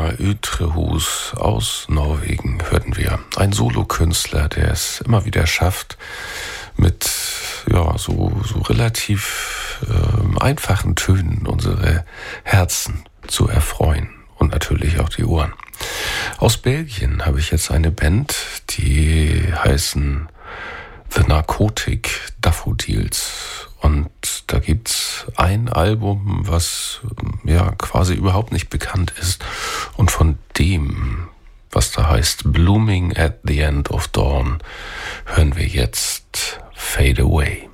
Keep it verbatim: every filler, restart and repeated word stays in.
Gunnar Ytrehus aus Norwegen hörten wir. Ein Solokünstler, der es immer wieder schafft, mit ja so, so relativ äh, einfachen Tönen unsere Herzen zu erfreuen und natürlich auch die Ohren. Aus Belgien habe ich jetzt eine Band, die heißen The Narcotic Daffodils. Und da gibt's ein Album, was ja quasi überhaupt nicht bekannt ist. Und von dem, was da heißt Blooming at the End of Dawn, hören wir jetzt Fade Away.